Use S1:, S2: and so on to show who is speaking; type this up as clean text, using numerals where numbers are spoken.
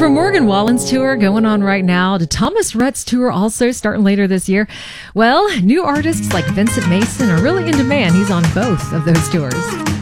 S1: From Morgan Wallen's tour going on right now to Thomas Rhett's tour also starting later this year, well, new artists like Vincent Mason are really in demand. He's on both of those tours.